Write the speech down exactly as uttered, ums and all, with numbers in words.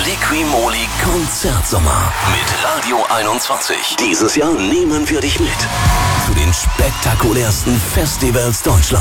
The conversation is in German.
Liquimoli Konzertsommer mit Radio einundzwanzig. Dieses Jahr nehmen wir dich mit zu den spektakulärsten Festivals Deutschlands.